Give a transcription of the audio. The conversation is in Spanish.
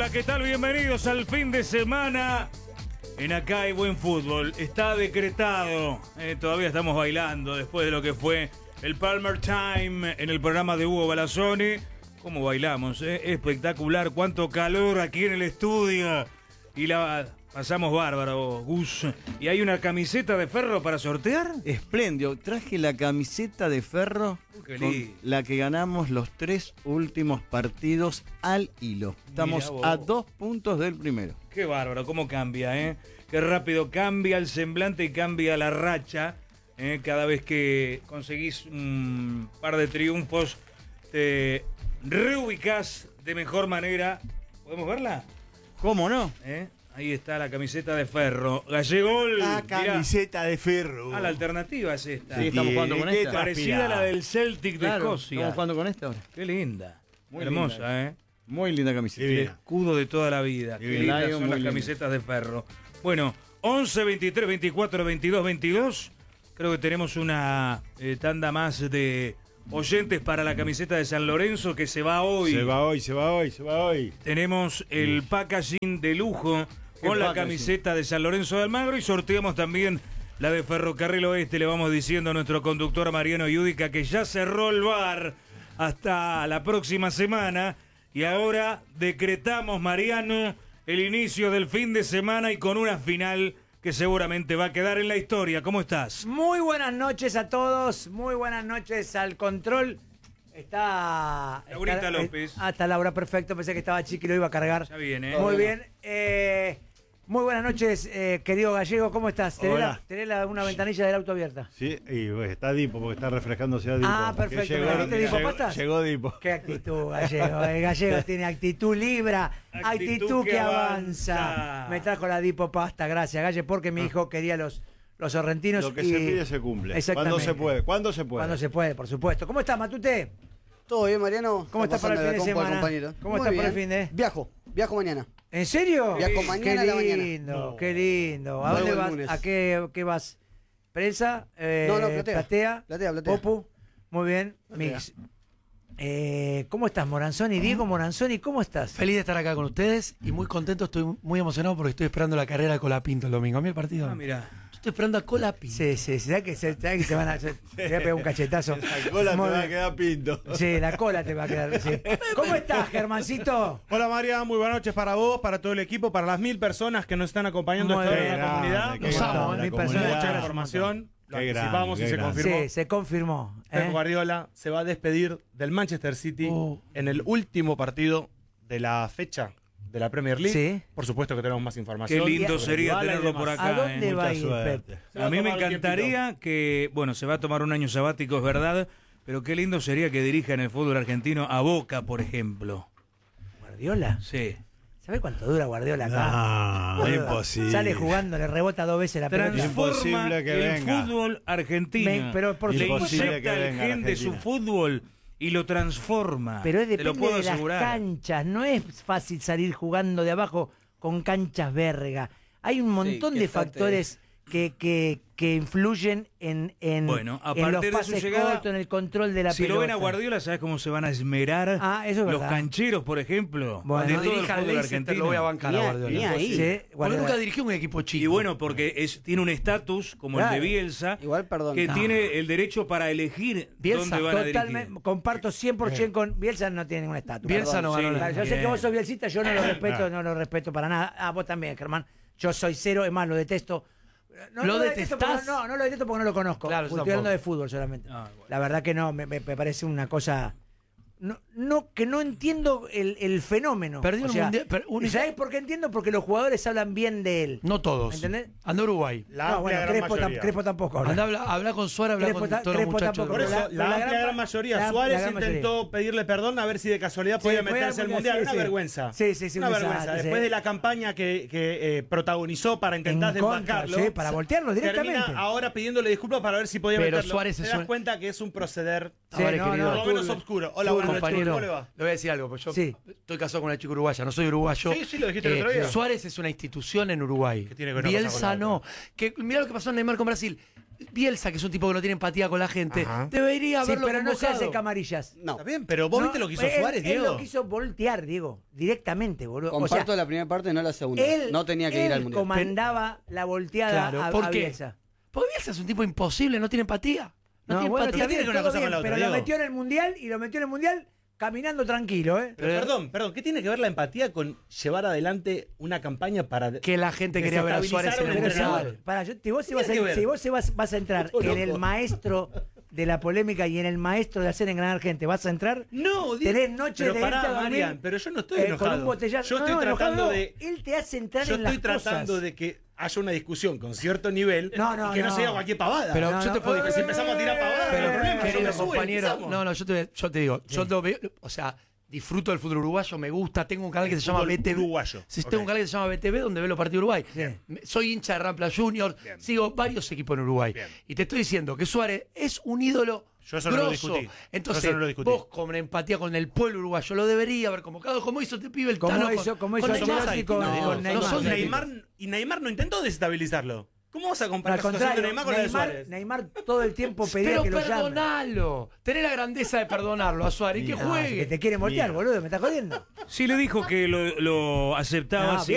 Hola, ¿qué tal? Bienvenidos al fin de semana. En Acá hay buen fútbol. Está decretado. Todavía estamos bailando después de lo que fue el Palmer Time en el programa de Hugo Balazzoni. ¿Cómo bailamos? Espectacular. Cuánto calor aquí en el estudio. Y la pasamos bárbaro, Gus. ¿Y hay una camiseta de Ferro para sortear? Espléndido. Traje la camiseta de Ferro con la que ganamos los 3 últimos partidos al hilo. Estamos a 2 puntos del primero. Qué bárbaro, cómo cambia, ¿eh? Qué rápido cambia el semblante y cambia la racha. Cada vez que conseguís un par de triunfos, te reubicás de mejor manera. ¿Podemos verla? ¿Cómo no? Ahí está la camiseta de Ferro. Gallegol. La camiseta de Ferro. La alternativa es esta. Sí, estamos jugando con esta. Parecida a la del Celtic de Escocia. Estamos jugando con esta ahora. Qué linda. Muy hermosa, linda. Muy linda camiseta. El escudo de toda la vida. Qué lindas son las camisetas de Ferro. Bueno, 11, 23, 24, 22, 22. Creo que tenemos una tanda más de oyentes para la camiseta de San Lorenzo que se va hoy. Se va hoy. Tenemos el packaging de lujo con la camiseta de San Lorenzo de Almagro y sorteamos también la de Ferrocarril Oeste. Le vamos diciendo a nuestro conductor Mariano Yudica que ya cerró el bar hasta la próxima semana. Y ahora decretamos, Mariano, el inicio del fin de semana y con una final que seguramente va a quedar en la historia. ¿Cómo estás? Muy buenas noches a todos, muy buenas noches al control. Está Laurita López. Está Laura, perfecto, pensé que estaba Chiqui, lo iba a cargar. Ya viene. Muy bien. Muy buenas noches, querido Gallego, ¿cómo estás? ¿Tenés una ventanilla del auto abierta? Sí, y está Dipo, porque está refrescándose a Dipo. Ah, perfecto. Llegó Dipo. Qué actitud, Gallego. El Gallego tiene actitud libra, actitud que avanza. Me trajo la Dipo pasta, gracias, Galle, porque mi hijo quería los sorrentinos. Lo que se pide se cumple. Exactamente. ¿Cuándo se puede? Cuando se puede, por supuesto. ¿Cómo estás, Matute? Todo bien, Mariano. ¿Cómo estás para el fin de semana? Compañero. ¿Cómo estás para el fin de? Viajo mañana. ¿En serio? Viajo mañana a la mañana. Qué lindo. ¿A dónde vas? ¿A qué vas? ¿Prensa? No, Platea. Platea. Popu. Muy bien. ¿Cómo estás, Moranzoni? Diego Moranzoni, ¿cómo estás? Feliz de estar acá con ustedes y muy contento, estoy muy emocionado porque estoy esperando la carrera de Colapinto el domingo. A mí el partido. Ah, mira. Estoy esperando a Colapinto. Sí. ¿Sabes que te van a pegar un cachetazo? La cola te va a quedar pinto. Sí, la cola te va a quedar. Sí. ¿Cómo estás, Germancito? Hola, María. Muy buenas noches para vos, para todo el equipo, para las 1000 personas que nos están acompañando esta hora en la comunidad. Nos amo, 1000 personas. Mucha información. Lo anticipamos y se confirmó. Sí, se confirmó. Pep Guardiola se va a despedir del Manchester City en el último partido de la fecha de la Premier League. Sí. Por supuesto que tenemos más información. Qué lindo sería tenerlo por acá. ¿A dónde va a ir Pep? A mí me encantaría que, bueno, se va a tomar un año sabático, es verdad, pero qué lindo sería que dirija en el fútbol argentino a Boca, por ejemplo. ¿Guardiola? Sí. ¿Sabés cuánto dura Guardiola acá? No, imposible. Sale jugando, le rebota 2 veces la pelota. Transforma Imposible que el venga. fútbol argentino. Pero por le supuesto. inyecta el gen de su fútbol y lo transforma. Pero Te lo depende puedo de las asegurar. canchas. No es fácil salir jugando de abajo con canchas verga. Hay un montón de factores que influyen en Bueno, a los partir de su pases llegada, cortos, en el control de la Si pelota. lo ven a Guardiola, ¿sabes cómo se van a esmerar eso es los verdad. cancheros, por ejemplo? Bueno, de no todo el dirija al fútbol Leicester, argentino. lo voy a bancar a Guardiola. Ni ahí. Sí, Porque Guardiola. nunca dirigió un equipo chico. Y bueno, porque tiene un estatus como el Claro. de Bielsa, Igual, perdón. que No. tiene el derecho para elegir Bielsa, dónde van a dirigir. totalmente, comparto 100% con Bielsa, no tiene ningún estatus. Bielsa no ganó Sí. nada. Yo sé que vos sos bielsista, yo no lo respeto para nada. Ah, vos también, Germán. Yo soy cero, es más, lo detesto. ¿Lo detesto detestás? porque no lo detesto porque no lo conozco. Claro, yo Estoy hablando tampoco. de fútbol solamente. Ah, bueno. La verdad que no, me parece una cosa... que no entiendo el fenómeno. Perdió el mundial, ¿Y sabés por qué entiendo? Porque los jugadores hablan bien de él. No todos. ¿Entendés? Anda a Uruguay. La No, amplia bueno, gran mayoría. Crespo tampoco habla. Habla con Suárez, habla Crespo con todos los Crespo muchachos. tampoco, Por eso, pero la amplia gran mayoría. Suárez intentó pedirle perdón a ver si de casualidad podía meterse al Mundial. Una vergüenza. Sí, Una vergüenza. desastre, Después sí. de la campaña que protagonizó para intentar En contra, desbancarlo, sí, para voltearlo directamente. termina ahora pidiéndole disculpas para ver si podía Pero meterlo. Suárez Te es das un- cuenta que es un proceder Sí, Suárez, no, querido. por lo menos turbio. oscuro. Hola, buenas noches. Compañero, ¿Cómo le va? le voy a decir algo, porque yo Sí. estoy casado con una chica uruguaya, no soy uruguayo. Sí, lo dijiste el otro día. Suárez es una institución en Uruguay. Que tiene que ver una cosa Bielsa con la no. Que, mirá lo que pasó en Neymar con Brasil. Bielsa, que es un tipo que no tiene empatía con la gente, Ajá. debería Sí, haberlo pero no se convocado. hace camarillas. No. Está bien, pero vos viste lo que hizo Suárez, Él Diego. lo quiso voltear, Diego, directamente, boludo. Comparto la primera parte, no la segunda. él, No tenía que ir al él mundial. comandaba la volteada Claro, a ¿por qué? Bielsa. Porque Bielsa es un tipo imposible, no tiene empatía. No, tiene bueno, empatía. está bien, tiene que una todo cosa con bien, la otra, pero lo Diego. metió en el mundial y lo metió en el mundial caminando tranquilo, ¿eh? Pero perdón, ¿qué tiene que ver la empatía con llevar adelante una campaña para Que la gente quería ver a Suárez en el Desestabilizar un mundial. entrenador? Para, si vos, ¿Qué tiene que ver? si vos vas a entrar Todo en el loco. maestro de la polémica y en el maestro de hacer enganar gente, ¿vas a entrar? No, Tenés noche pero de pará, irte a dormir, Marian, pero yo no estoy con enojado. un botellazo. Yo estoy No, tratando enojado, de él te hace entrar yo en las estoy tratando cosas. de que haya una discusión con cierto nivel No, y que no no. sea cualquier pavada. Pero No, yo te no, puedo porque si empezamos a tirar pavadas, Pero, no hay problema, yo querido me subo y compañero, empezamos. yo te digo, yo lo veo, o sea, disfruto del fútbol uruguayo, me gusta, tengo un canal que se llama Fútbol BTV. uruguayo. Sí, Ok. tengo un canal que se llama BTV donde veo los partidos de Uruguay. Bien. Soy hincha de Rampla Junior, Bien. sigo varios equipos en Uruguay. Bien. Y te estoy diciendo que Suárez es un ídolo Yo eso no lo grosso. discutí. Entonces, Yo eso no lo discutí. vos con empatía con el pueblo uruguayo lo debería haber convocado, como hizo este pibe el Como Tano hizo- como hizo con Ancelotti Neymar. con- No, con no Neymar. son Y Neymar no intentó desestabilizarlo. ¿Cómo vas a comparar Al la situación de contrario, Neymar con la de Suárez? Neymar todo el tiempo pedía Pero que lo llamen. perdonalo. Tenés la grandeza de perdonarlo a Suárez y que No, juegue. que te quieren voltear, boludo, me estás jodiendo. Sí, le dijo que lo aceptaba No, si